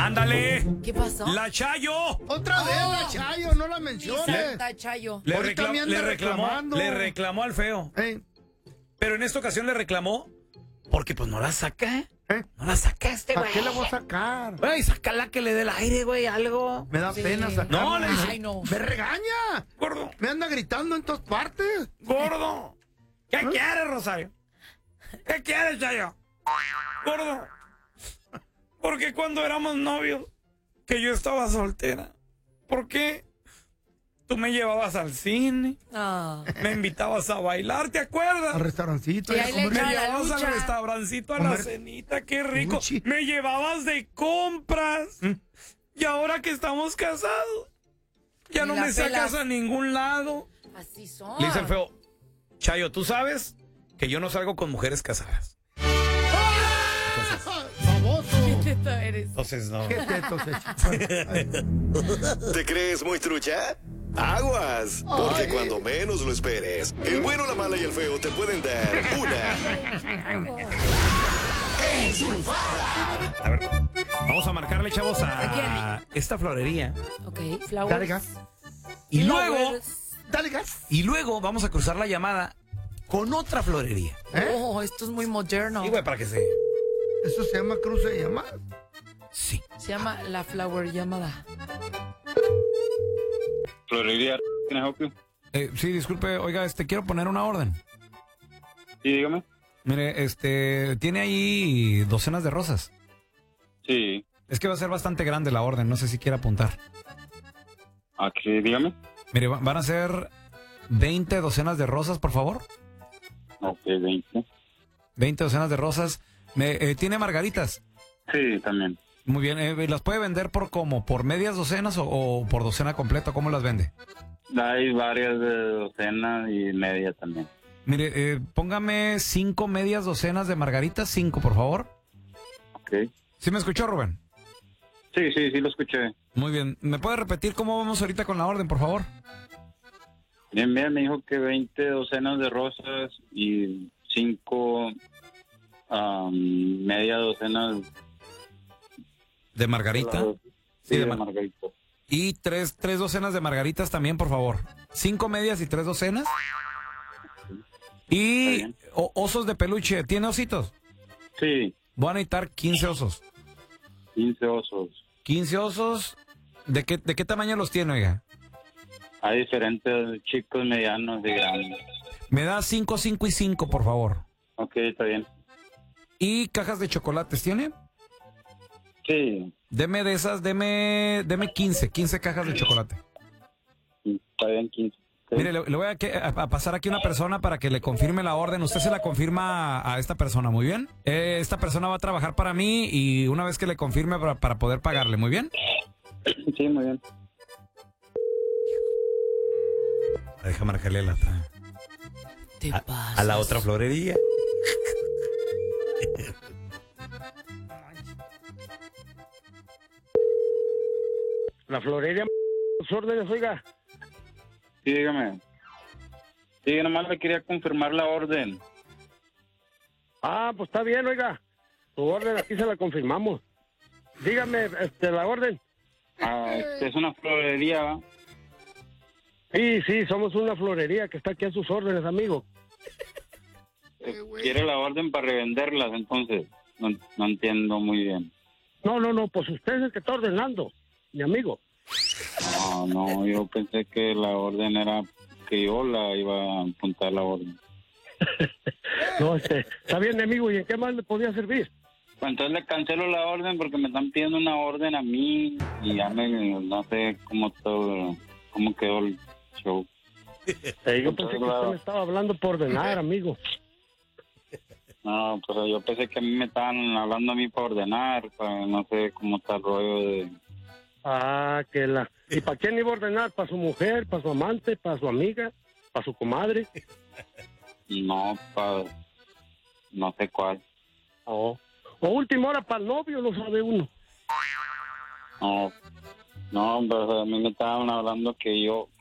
¡Ándale! ¿Qué pasó? ¡La Chayo! Otra vez la Chayo, no la menciones. Santa Chayo. Le Ahorita me anda reclamando. reclamó al feo. Pero en esta ocasión le reclamó porque pues no la saca. No la sacaste, güey. ¿Para qué la voy a sacar? Güey, sácala que le dé el aire, güey, algo. Me da pena sacarla. No, le dice. Ay, no. Me regaña. Gordo, Me anda gritando en todas partes. gordo. ¿Qué quieres, Rosario? ¿Qué quieres, Chayo? Gordo. Porque cuando éramos novios, que yo estaba soltera, ¿por qué? Tú me llevabas al cine, Ah. me invitabas a bailar, ¿te acuerdas? Al restaurancito. Sí, a ahí comer. le Me echaba la llevabas al lucha. restaurancito a la Comer cenita, qué rico. sushi. Me llevabas de compras. Y ahora que estamos casados, ya Ni no la me sacas pelas. a ningún lado. Así son. Le dice el feo, Chayo, tú sabes que yo no salgo con mujeres casadas. Baboso. ¿Qué teto eres? Entonces no. ¿Qué tetos echas? ¿Te crees muy trucha? Aguas, porque cuando menos lo esperes, el bueno, la mala y el feo te pueden dar una A ver, vamos a marcarle, chavos, ¿A a esta florería. Ok, Dale flowers. gas. Y luego, Flowers. Dale gas. vamos a cruzar la llamada con otra florería. Oh, esto es muy moderno. Y güey, para que se... Eso se llama cruce de llamadas. Sí. Se llama la flower llamada. Florería, ¿can I help you? Sí, disculpe, oiga, quiero poner una orden. Sí, dígame. Mire, tiene ahí docenas de rosas. Sí. Es que va a ser bastante grande la orden, no sé si quiere apuntar. Aquí, dígame. Mire, van a ser 20 docenas de rosas, por favor. Ok, 20. 20 docenas de rosas. ¿Tiene margaritas? Sí, también. Muy bien, ¿las puede vender por cómo? ¿Por medias docenas o por docena completa? ¿Cómo las vende? Hay varias de docena y media también. Mire, póngame 5 medias docenas de margaritas, 5, por favor. Ok. ¿Sí me escuchó, Rubén? Sí, lo escuché. Muy bien. ¿Me puede repetir cómo vamos ahorita con la orden, por favor? Bien, me dijo que 20 docenas de rosas y 5 media docenas ¿De margarita? Sí, de de margarita. Y tres docenas de margaritas también, por favor. 5 medias y 3 docenas. Y Está bien. osos de peluche. ¿Tiene ositos? Sí, Voy a necesitar 15 osos. 15 osos. 15 osos. ¿De qué tamaño los tiene, oiga? Hay diferentes chicos, medianos y grandes. Me da 5, 5 y 5, por favor. Ok, está bien. ¿Y cajas de chocolates tiene? Sí, Deme de esas, deme 15 cajas de chocolate. está bien, 15. Sí. Mire, le voy a pasar aquí una persona para que le confirme la orden. Usted se la confirma a esta persona, ¿muy bien? Esta persona va a trabajar para mí y una vez que le confirme para poder pagarle, ¿muy bien? Sí, muy bien. Deja marcarle Te pasas. a la otra florería. La florería, sus órdenes, oiga. Sí, dígame. Sí, nomás le quería confirmar la orden. Ah, pues está bien, oiga. Su orden aquí se la confirmamos. Dígame, la orden. Es una florería, ¿va? Sí, somos una florería que está aquí a sus órdenes, amigo. Quiere la orden para revenderlas, entonces. No entiendo muy bien. No, pues usted es el que está ordenando, mi amigo. No, yo pensé que la orden era que yo la iba a apuntar la orden. No, está bien, mi amigo, ¿y en qué más le podía servir? Pues entonces le cancelo la orden porque me están pidiendo una orden a mí y ya no sé cómo quedó el show. Yo pensé que usted me estaba hablando por ordenar, amigo. No, pero yo pensé que a mí me estaban hablando a mí para ordenar, no sé cómo está el rollo de... Ah, ¿Y para quién iba a ordenar? ¿Para su mujer, para su amante, para su amiga, para su comadre? No, no sé cuál. O última hora para el novio, lo sabe uno. No, pues a mí me estaban hablando que yo